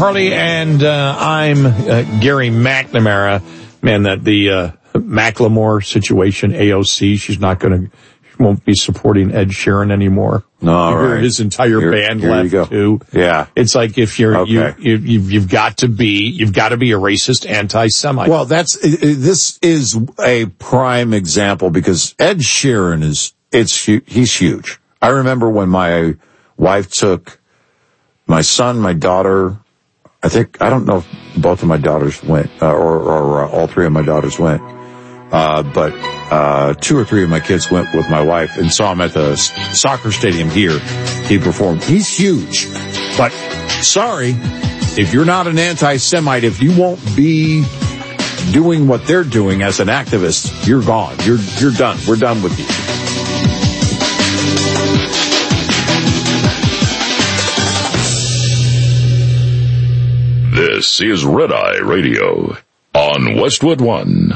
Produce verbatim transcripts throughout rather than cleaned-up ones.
Carly, and uh, I'm uh, Gary McNamara. Man, that the uh, Macklemore situation, A O C, she's not going to, she won't be supporting Ed Sheeran anymore. All right. His entire here, band here left too. Yeah. It's like if you're, okay. you, you, you've, you've got to be, you've got to be a racist anti-Semite. Well, that's, this is a prime example because Ed Sheeran is, it's, he's huge. I remember when my wife took my son, my daughter, I think, I don't know if both of my daughters went, uh, or, or uh, all three of my daughters went, uh, but, uh, two or three of my kids went with my wife and saw him at the soccer stadium here. He performed. He's huge. But, sorry, if you're not an anti-Semite, if you won't be doing what they're doing as an activist, you're gone. You're, you're done. We're done with you. This is Red Eye Radio on Westwood One.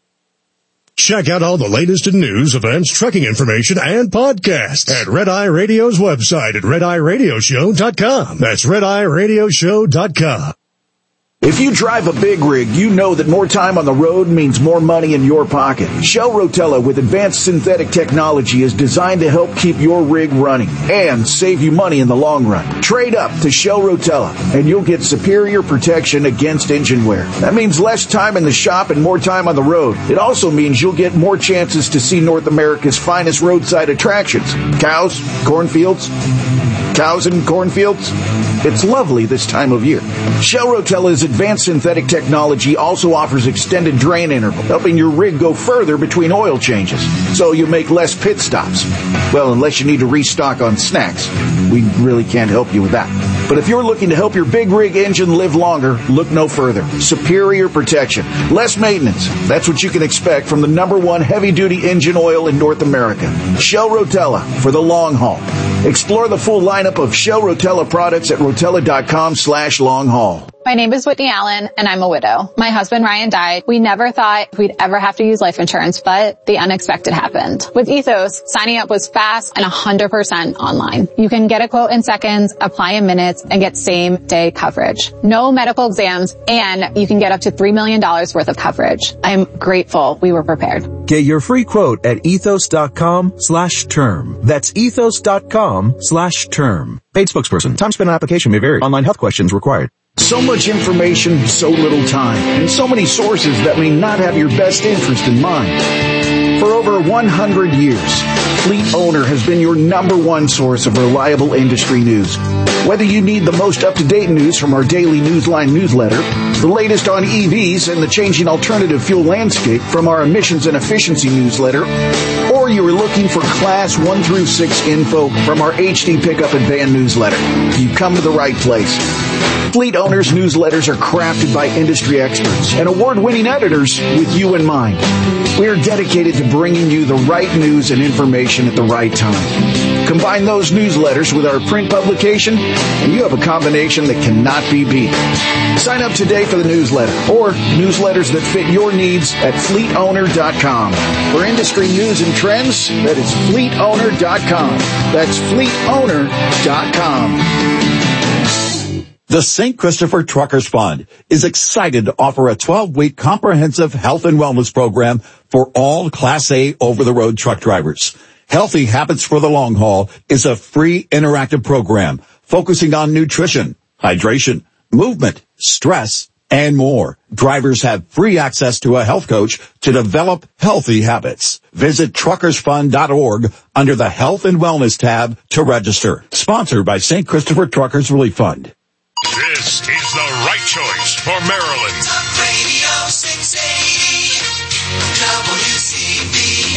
Check out all the latest in news, events, trucking information, and podcasts at Red Eye Radio's website at red eye radio show dot com. That's red eye radio show dot com. If you drive a big rig, you know that more time on the road means more money in your pocket. Shell Rotella with advanced synthetic technology is designed to help keep your rig running and save you money in the long run. Trade up to Shell Rotella and you'll get superior protection against engine wear. That means less time in the shop and more time on the road. It also means you'll get more chances to see North America's finest roadside attractions. Cows, cornfields, cows and cornfields. It's lovely this time of year. Shell Rotella's advanced synthetic technology also offers extended drain interval, helping your rig go further between oil changes, so you make less pit stops. Well, unless you need to restock on snacks. We really can't help you with that. But if you're looking to help your big rig engine live longer, look no further. Superior protection, less maintenance. That's what you can expect from the number one heavy-duty engine oil in North America. Shell Rotella for the long haul. Explore the full lineup of Shell Rotella products at rotella.com slash long haul. My name is Whitney Allen, and I'm a widow. My husband, Ryan, died. We never thought we'd ever have to use life insurance, but the unexpected happened. With Ethos, signing up was fast and one hundred percent online. You can get a quote in seconds, apply in minutes, and get same-day coverage. No medical exams, and you can get up to three million dollars worth of coverage. I'm grateful we were prepared. Get your free quote at ethos.com slash term. That's ethos.com slash term. Paid spokesperson. Time spent on application may vary. Online health questions required. So much information, so little time, and so many sources that may not have your best interest in mind. For over one hundred years, Fleet Owner has been your number one source of reliable industry news. Whether you need the most up-to-date news from our daily Newsline newsletter, the latest on E Vs and the changing alternative fuel landscape from our emissions and efficiency newsletter, or you are looking for Class one through six info from our H D Pickup and Van newsletter, you've come to the right place. Fleet Owners newsletters are crafted by industry experts and award-winning editors with you in mind. We are dedicated to bringing you the right news and information at the right time. Combine those newsletters with our print publication, and you have a combination that cannot be beat. Sign up today for the newsletter or newsletters that fit your needs at fleet owner dot com. For industry news and trends, that is fleet owner dot com. That's fleet owner dot com. The Saint Christopher Truckers Fund is excited to offer a twelve-week comprehensive health and wellness program for all Class A over-the-road truck drivers. Healthy Habits for the Long Haul is a free interactive program focusing on nutrition, hydration, movement, stress, and more. Drivers have free access to a health coach to develop healthy habits. Visit truckers fund dot org under the Health and Wellness tab to register. Sponsored by Saint Christopher Truckers Relief Fund. This is the right choice for Maryland. Talk Radio six eighty, W C B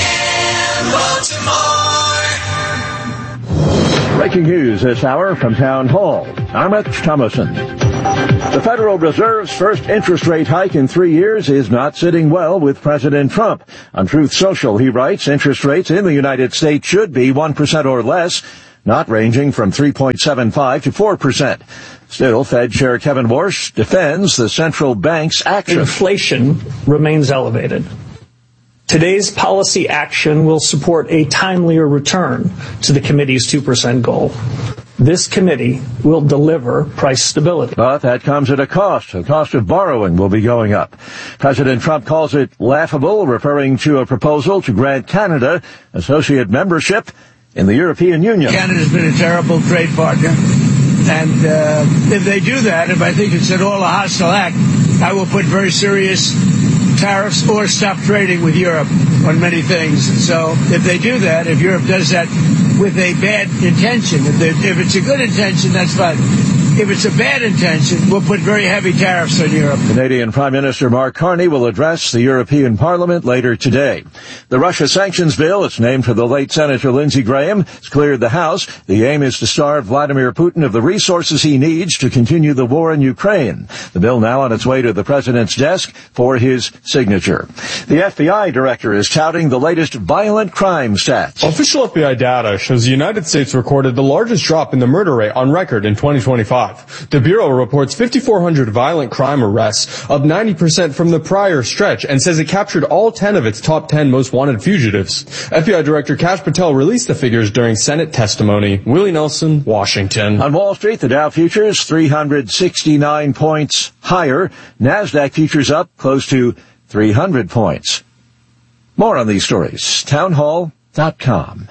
N, Baltimore. Breaking news this hour from Town Hall. I'm Rich Thomason. The Federal Reserve's first interest rate hike in three years is not sitting well with President Trump. On Truth Social, he writes, interest rates in the United States should be one percent or less, not ranging from three point seven five to four percent. Still, Fed Chair Kevin Warsh defends the central bank's action. Inflation remains elevated. Today's policy action will support a timelier return to the committee's two percent goal. this committee will deliver price stability. But that comes at a cost. The cost of borrowing will be going up. President Trump calls it laughable, referring to a proposal to grant Canada associate membership in the European Union. Canada's been a terrible trade partner. And uh, if they do that, if I think it's at all a hostile act, I will put very serious tariffs or stop trading with Europe on many things. So if they do that, if Europe does that with a bad intention, if, they, if it's a good intention, that's fine. If it's a bad intention, we'll put very heavy tariffs on Europe. Canadian Prime Minister Mark Carney will address the European Parliament later today. The Russia sanctions bill, it's named for the late Senator Lindsey Graham, has cleared the House. The aim is to starve Vladimir Putin of the resources he needs to continue the war in Ukraine. The bill now on its way to the president's desk for his signature. The F B I director is touting the latest violent crime stats. Official F B I data shows the United States recorded the largest drop in the murder rate on record in twenty twenty-five. The Bureau reports five thousand four hundred violent crime arrests, up ninety percent from the prior stretch, and says it captured all ten of its top ten most wanted fugitives. F B I Director Kash Patel released the figures during Senate testimony. Willie Nelson, Washington. On Wall Street, the Dow futures three hundred sixty-nine points higher. NASDAQ futures up close to three hundred points. More on these stories. townhall dot com.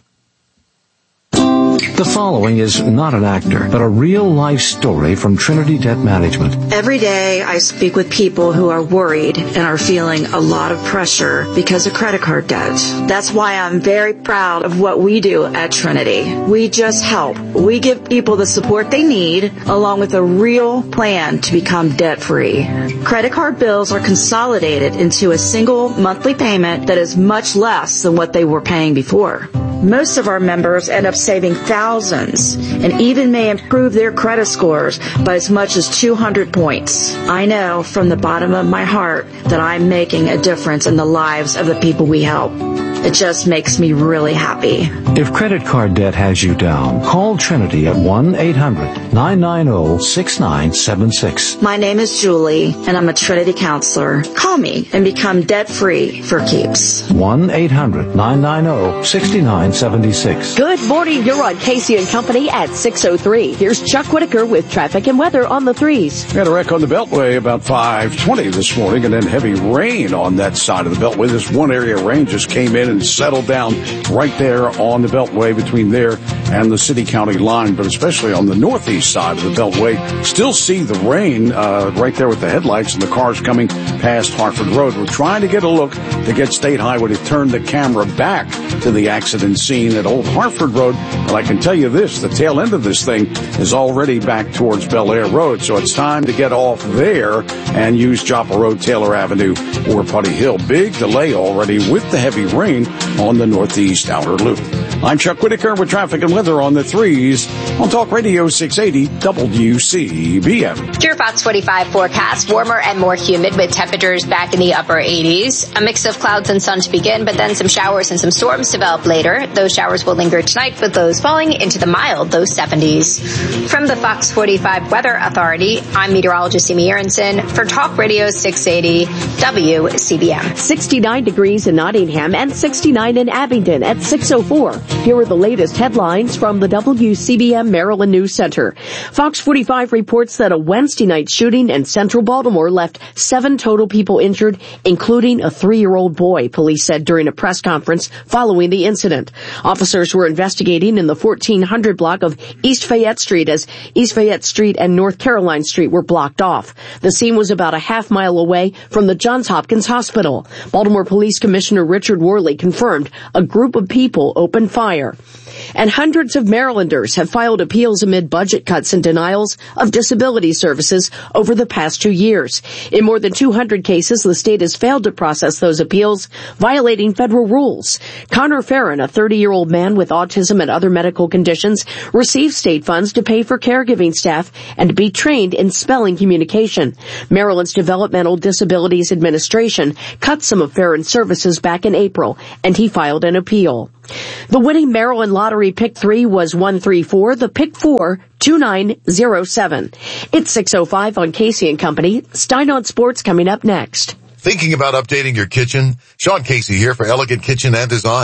The following is not an actor, but a real-life story from Trinity Debt Management. Every day I speak with people who are worried and are feeling a lot of pressure because of credit card debt. That's why I'm very proud of what we do at Trinity. We just help. We give people the support they need, along with a real plan to become debt-free. Credit card bills are consolidated into a single monthly payment that is much less than what they were paying before. Most of our members end up saving thousands and even may improve their credit scores by as much as two hundred points. I know from the bottom of my heart that I'm making a difference in the lives of the people we help. It just makes me really happy. If credit card debt has you down, call Trinity at one eight hundred nine nine zero six nine seven six. My name is Julie, and I'm a Trinity counselor. Call me and become debt-free for keeps. one eight hundred nine nine zero six nine seven six. Good morning. You're on Casey and Company at six oh three. Here's Chuck Whitaker with traffic and weather on the threes. We had a wreck on the Beltway about five twenty this morning, and then heavy rain on that side of the Beltway. This one area of rain just came in and settled down right there on the Beltway between there and the city-county line, but especially on the northeast side of the Beltway. Still see the rain uh, right there with the headlights and the cars coming past Hartford Road. We're trying to get a look to get State Highway to turn the camera back to the accident scene at Old Hartford Road. But I can tell you this, the tail end of this thing is already back towards Bel Air Road, so it's time to get off there and use Joppa Road, Taylor Avenue, or Putty Hill. Big delay already with the heavy rain on the northeast outer loop. I'm Chuck Whitaker with traffic and weather on the threes on Talk Radio six eighty W C B M. Your Fox forty-five forecast, warmer and more humid with temperatures back in the upper eighties. A mix of clouds and sun to begin, but then some showers and some storms develop later. Those showers will linger tonight with lows falling into the mild low seventies. From the Fox forty-five Weather Authority, I'm meteorologist Amy Aronson for Talk Radio six eighty W C B M. sixty-nine degrees in Nottingham and sixty-nine in Abingdon at six oh four. Here are the latest headlines from the W C B M Maryland News Center. Fox forty-five reports that a Wednesday night shooting in central Baltimore left seven total people injured, including a three-year-old boy, police said during a press conference following the incident. Officers were investigating in the fourteen hundred block of East Fayette Street as East Fayette Street and North Caroline Street were blocked off. The scene was about a half mile away from the Johns Hopkins Hospital. Baltimore Police Commissioner Richard Worley confirmed a group of people opened fire. And hundreds of Marylanders have filed appeals amid budget cuts and denials of disability services over the past two years. In more than two hundred cases, the state has failed to process those appeals, violating federal rules. Connor Farron, a thirty-year-old man with autism and other medical conditions, received state funds to pay for caregiving staff and to be trained in spelling communication. Maryland's Developmental Disabilities Administration cut some of Farron's services back in April, and he filed an appeal. The winning Maryland Lottery Pick three was one three four, the Pick four, two nine zero seven. It's six oh five on Casey and Company. Stein on Sports coming up next. Thinking about updating your kitchen? Sean Casey here for Elegant Kitchen and Design.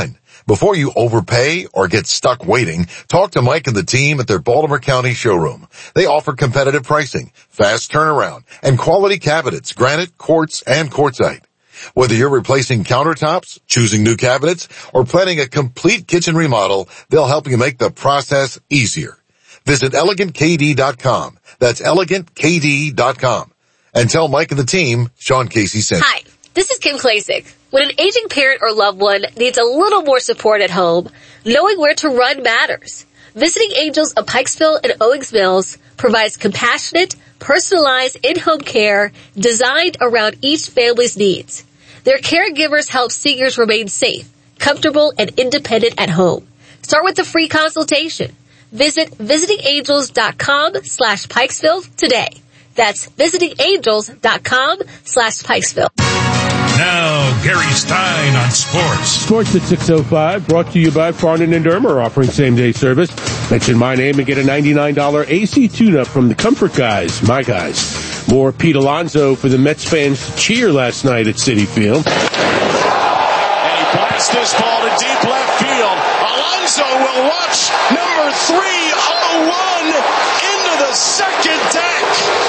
Before you overpay or get stuck waiting, talk to Mike and the team at their Baltimore County showroom. They offer competitive pricing, fast turnaround, and quality cabinets, granite, quartz, and quartzite. Whether you're replacing countertops, choosing new cabinets, or planning a complete kitchen remodel, they'll help you make the process easier. Visit elegant k d dot com. That's elegant k d dot com. And tell Mike and the team Sean Casey sent you. Hi, this is Kim Klasick. When an aging parent or loved one needs a little more support at home, knowing where to run matters. Visiting Angels of Pikesville and Owings Mills provides compassionate, personalized in-home care designed around each family's needs. Their caregivers help seniors remain safe, comfortable, and independent at home. Start with a free consultation. Visit visitingangels.com slash Pikesville today. That's visitingangels.com slash Pikesville. Now, Gary Stein on sports. Sports at six oh five, brought to you by Farnan and Dermer, offering same-day service. Mention my name and get a ninety-nine dollars A C tune-up from the Comfort Guys, my guys. More Pete Alonso for the Mets fans to cheer last night at Citi Field. And he blasts this ball to deep left field. Alonso will watch number three oh one into the second deck.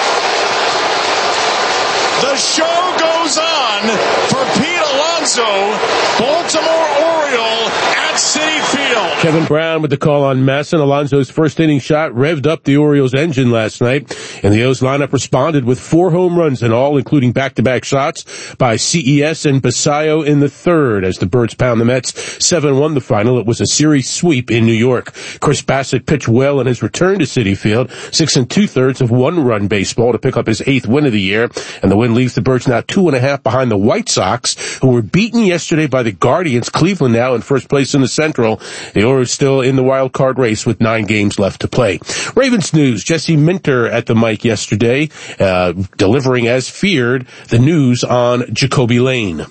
The show goes on for Pete Alonso, Baltimore Oriole at Citi Field. Kevin Brown with the call on Mess, and Alonso's first inning shot revved up the Orioles' engine last night, and the O's lineup responded with four home runs in all, including back-to-back shots by C E S and Basayo in the third. As the Birds pound the Mets, seven one the final. It was a series sweep in New York. Chris Bassett pitched well in his return to Citi Field, six and two-thirds of one-run baseball to pick up his eighth win of the year, and the win leaves the Birds now two and a half behind the White Sox, who were beaten yesterday by the Guardians. Cleveland now in first place in the Central. The Orioles still in the wild card race with nine games left to play. Ravens news, Jesse Minter at the mic yesterday, uh, delivering as feared the news on Jacoby Lane.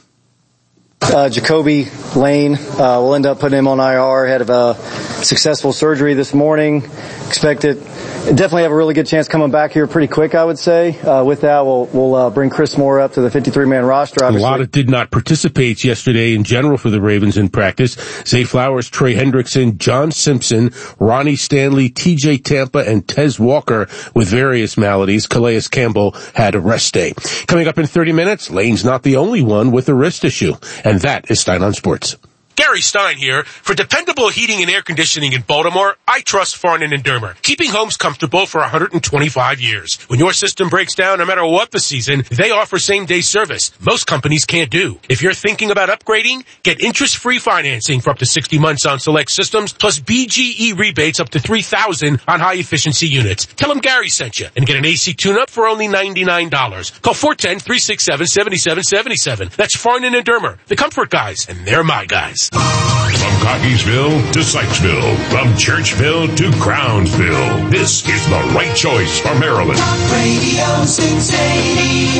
Uh, Jacoby Lane, uh, we'll end up putting him on I R ahead of a successful surgery this morning. Expect it. Definitely have a really good chance coming back here pretty quick, I would say. Uh, with that, we'll, we'll uh, bring Chris Moore up to the fifty-three man roster. Obviously. A lot of did not participate yesterday in general for the Ravens in practice. Zay Flowers, Trey Hendrickson, John Simpson, Ronnie Stanley, T J Tampa, and Tez Walker with various maladies. Calais Campbell had a rest day. Coming up in thirty minutes, Lane's not the only one with a wrist issue. And that is Stein on Sports. Gary Stein here. For dependable heating and air conditioning in Baltimore, I trust Farnan and Dermer, keeping homes comfortable for one hundred twenty-five years. When your system breaks down, no matter what the season, they offer same-day service. Most companies can't do. If you're thinking about upgrading, get interest-free financing for up to sixty months on select systems, plus B G E rebates up to three thousand dollars on high-efficiency units. Tell them Gary sent you and get an A C tune-up for only ninety-nine dollars. Call four one zero, three six seven, seven seven seven seven. That's Farnan and Dermer, the Comfort Guys, and they're my guys. From Cockeysville to Sykesville, from Churchville to Crownsville, this is the right choice for Maryland. Radio six eighty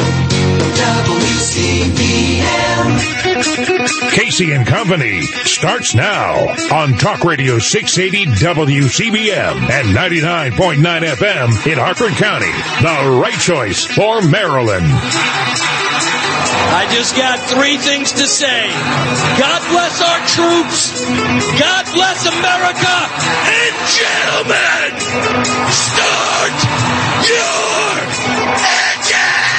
W C B M. Casey and Company starts now on Talk Radio six eighty W C B M and ninety-nine point nine F M in Harford County. The right choice for Maryland. I just got three things to say. God bless our troops. God bless America. And gentlemen, start your engine!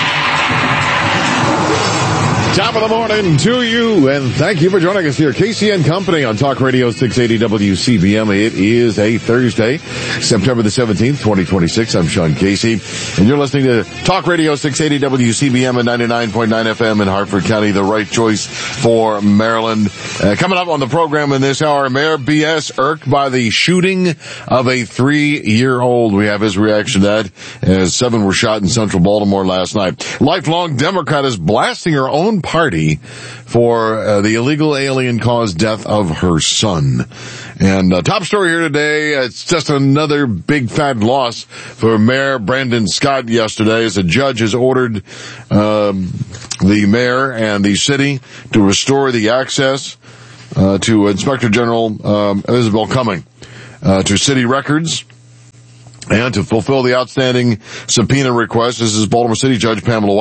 Top of the morning to you, and thank you for joining us here. Casey and Company on Talk Radio six eighty W C B M. It is a Thursday, September the seventeenth, twenty twenty-six. I'm Sean Casey, and you're listening to Talk Radio six eighty W C B M and ninety-nine point nine F M in Harford County, the right choice for Maryland. Uh, coming up on the program in this hour, Mayor B S irked by the shooting of a three-year-old. We have his reaction to that, as seven were shot in central Baltimore last night. Lifelong Democrat is blasting her own party for uh, the illegal alien caused death of her son. And uh, top story here today, it's just another big fat loss for Mayor Brandon Scott yesterday, as a judge has ordered um, the mayor and the city to restore the access uh, to Inspector General um, Isabel Cumming uh, to city records and to fulfill the outstanding subpoena request. This is Baltimore City Judge Pamela White.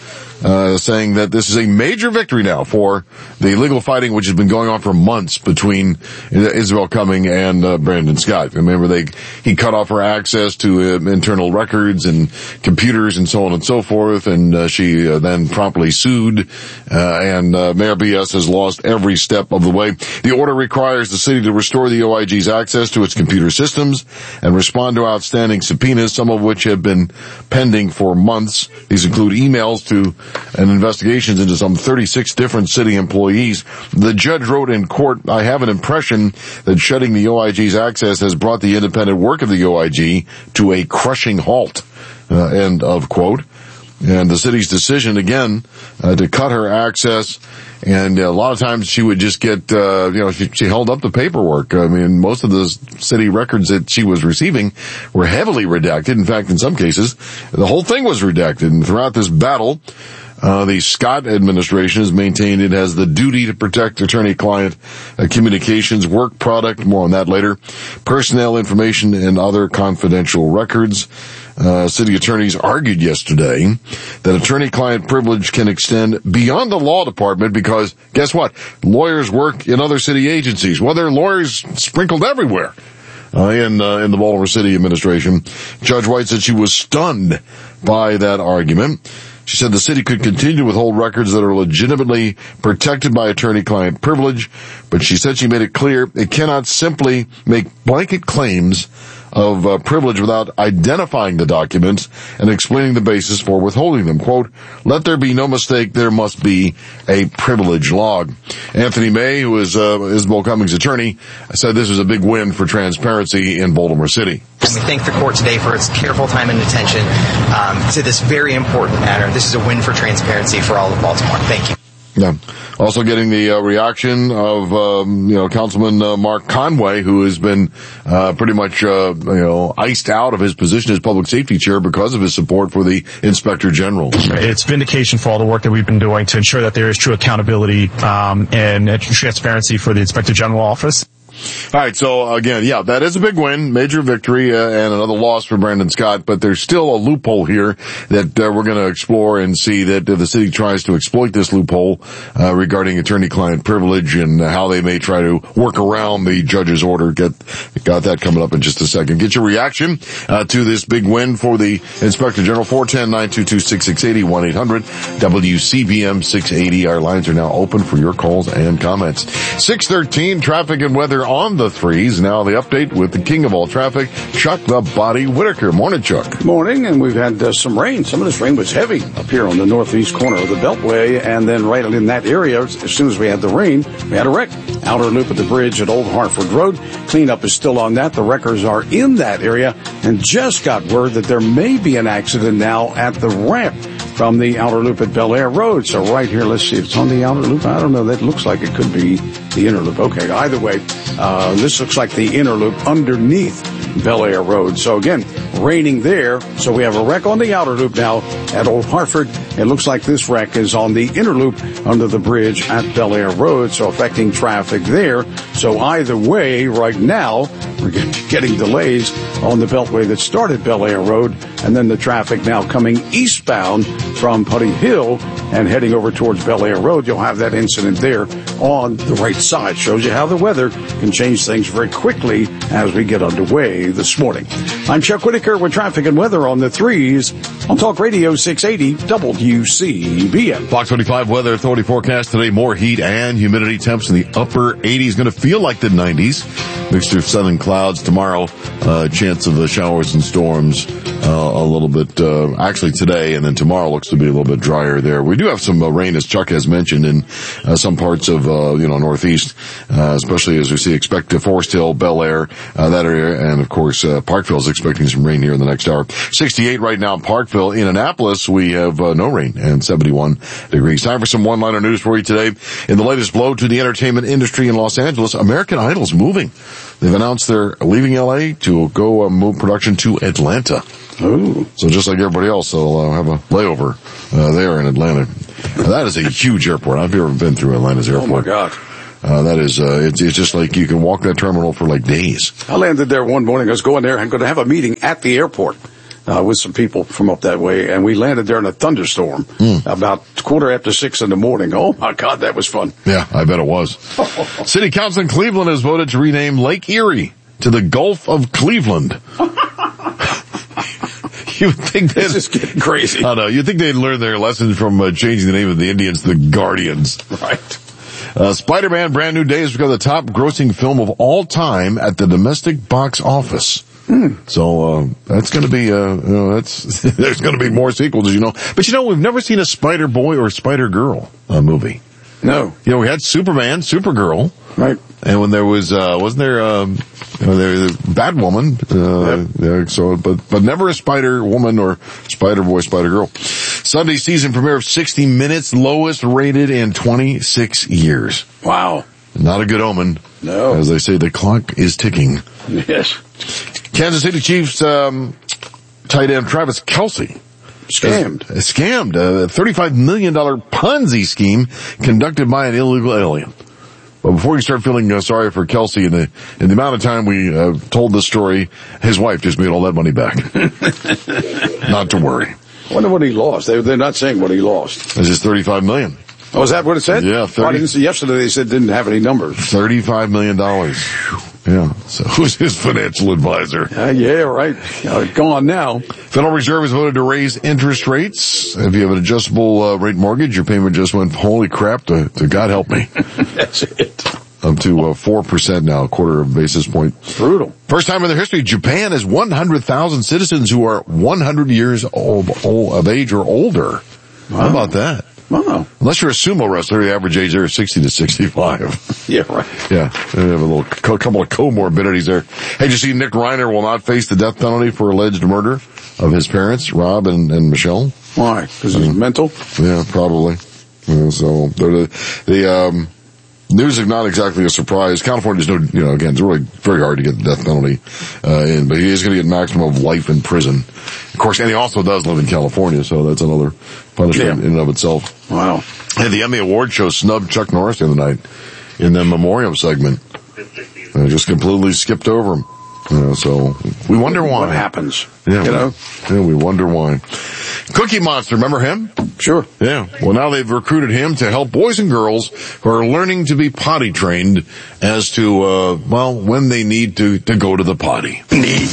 uh, saying that this is a major victory now for the legal fighting, which has been going on for months between Isabel Cumming and uh, Brandon Scott. Remember, they he cut off her access to uh, internal records and computers and so on and so forth, and uh, she uh, then promptly sued, uh, and uh, Mayor B S has lost every step of the way. The order requires the city to restore the O I G's access to its computer systems and respond to outstanding subpoenas, some of which have been pending for months. These include emails to and investigations into some thirty-six different city employees. The judge wrote in court, "I have an impression that shutting the O I G's access has brought the independent work of the O I G to a crushing halt." Uh, end of quote. And the city's decision, again, uh, to cut her access, and a lot of times she would just get, uh, you know, she, she held up the paperwork. I mean, most of the city records that she was receiving were heavily redacted. In fact, in some cases, the whole thing was redacted. And throughout this battle, Uh, the Scott administration has maintained it has the duty to protect attorney-client uh, communications, work product, more on that later, personnel information, and other confidential records. Uh, city attorneys argued yesterday that attorney-client privilege can extend beyond the law department because, guess what? Lawyers work in other city agencies. Well, there are lawyers sprinkled everywhere. Uh, in, uh, in the Baltimore City administration. Judge White said she was stunned by that argument. She said the city could continue to withhold records that are legitimately protected by attorney-client privilege, but she said she made it clear it cannot simply make blanket claims of uh, privilege without identifying the documents and explaining the basis for withholding them. Quote, "Let there be no mistake, there must be a privilege log." Anthony May, who is uh, Isabel Cummings' attorney, said this was a big win for transparency in Baltimore City. And we thank the court today for its careful time and attention um, to this very important matter. This is a win for transparency for all of Baltimore. Thank you. Yeah. Also getting the uh, reaction of, um, you know, Councilman uh, Mark Conway, who has been uh, pretty much, uh, you know, iced out of his position as public safety chair because of his support for the Inspector General. It's vindication for all the work that we've been doing to ensure that there is true accountability um, and transparency for the Inspector General office. All right, so again, yeah, that is a big win, major victory, uh, and another loss for Brandon Scott, but there's still a loophole here that uh, we're going to explore and see that uh, the city tries to exploit this loophole uh, regarding attorney-client privilege and how they may try to work around the judge's order. Get got that coming up in just a second. Get your reaction uh, to this big win for the Inspector General. four one zero, nine two two, six six eight zero, one eight hundred W C B M six eighty. Our lines are now open for your calls and comments. six thirteen, traffic and weather on the threes. Now the update with the king of all traffic, Chuck the Body Whitaker. Morning, Chuck. Morning, and we've had uh, some rain. Some of this rain was heavy up here on the northeast corner of the Beltway, and then right in that area, as soon as we had the rain, we had a wreck. Outer loop of the bridge at Old Hartford Road. Cleanup is still on that. The wreckers are in that area, and just got word that there may be an accident now at the ramp from the outer loop at Bel Air Road. So right here, let's see if it's on the outer loop. I don't know. That looks like it could be the inner loop. Okay, either way, uh, this looks like the inner loop underneath Bel Air Road. So again, raining there. So we have a wreck on the outer loop now at Old Hartford. It looks like this wreck is on the inner loop under the bridge at Bel Air Road, so affecting traffic there. So either way, right now, we're getting delays on the Beltway that started Bel Air Road, and then the traffic now coming eastbound from Putty Hill and heading over towards Bel Air Road. You'll have that incident there on the right side. Shows you how the weather can change things very quickly as we get underway this morning. I'm Chuck Whitaker with traffic and weather on the threes on Talk Radio six eighty W C B M. Fox twenty-five Weather Authority forecast today. More heat and humidity. Temps in the upper eighties. Going to feel like the nineties. Mixture of sun and clouds tomorrow. Uh, chance of the showers and storms uh, a little bit, uh, actually today, and then tomorrow looks to be a little bit drier there. We do have some uh, rain, as Chuck has mentioned, in uh, some parts of, uh, you know, northeast, uh, especially as we see expect Forest Hill, Bel Air, uh, that area, and of course, uh, Parkville is expecting some rain here in the next hour. sixty-eight right now in Parkville. In Annapolis, we have uh, no rain and seventy-one degrees. Time for some one-liner news for you today. In the latest blow to the entertainment industry in Los Angeles, American Idol's moving. They've announced they're leaving L A to go uh, move production to Atlanta. Ooh. So just like everybody else, they'll uh, have a layover uh, there in Atlanta. Now, that is a huge airport. I've never been through Atlanta's airport. Oh, my God. Uh, that is, uh, it's, it's just like you can walk that terminal for like days. I landed there one morning. I was going there. I'm going to have a meeting at the airport. uh, with some people from up that way, and we landed there in a thunderstorm Mm. about quarter after six in the morning. Oh my God, that was fun. Yeah, I bet it was. City Council in Cleveland has voted to rename Lake Erie to the Gulf of Cleveland. You would think this is getting crazy. I know. You'd think they'd learn their lessons from uh, changing the name of the Indians to the Guardians. Right. Uh, Spider-Man Brand New Day has become the top grossing film of all time at the domestic box office. Hmm. So, uh, that's gonna be, uh, you know, that's, there's gonna be more sequels, as you know. But you know, we've never seen a Spider-Boy or Spider-Girl uh, movie. No. You know, we had Superman, Supergirl. Right. And when there was, uh, wasn't there, um, you know, there was Batwoman, uh, yep. yeah, so, but, but never a Spider-Woman or Spider-Boy, Spider-Girl. Sunday season premiere of sixty minutes, lowest rated in twenty-six years. Wow. Not a good omen. No. As they say, the clock is ticking. Yes. Kansas City Chiefs, um, tight end Travis Kelce. Scammed. Uh, scammed. A thirty-five million dollars Ponzi scheme conducted by an illegal alien. But before you start feeling uh, sorry for Kelce, in the, in the amount of time we uh, told this story, his wife just made all that money back. Not to worry. I wonder what he lost. They, they're not saying what he lost. This is thirty-five million dollars. Oh, is that what it said? Yeah, thirty. Oh, I didn't see yesterday they said didn't have any numbers. thirty-five million dollars. Yeah. So who's his financial advisor? Uh, yeah, right. Uh, gone now. Federal Reserve has voted to raise interest rates. If you have an adjustable uh, rate mortgage, your payment just went, holy crap, to, to God help me. That's it. Up to uh, four percent now, a quarter of a basis point. Brutal. First time in their history, Japan has one hundred thousand citizens who are one hundred years old, old of age or older. Wow. How about that? Wow. Unless you're a sumo wrestler, the average age there is sixty to sixty-five. Yeah, right. Yeah, they have a little co- couple of comorbidities there. Hey, did you see Nick Reiner will not face the death penalty for alleged murder of his parents, Rob and, and Michelle? Why? Because he's um, mental? Yeah, probably. Yeah, so the the um, news is not exactly a surprise. California's no, you know, again, it's really very hard to get the death penalty uh, in, but he is going to get maximum of life in prison. Of course, and he also does live in California, so that's another punishment yeah. in and of itself. Wow. And the Emmy Award show snubbed Chuck Norris the other night in the memoriam segment. And just completely skipped over him. You know, so we wonder why. What happens? Yeah, you know? Yeah, we wonder why. Cookie Monster, remember him? Sure. Yeah. Well, now they've recruited him to help boys and girls who are learning to be potty trained as to, uh, well, when they need to, to go to the potty.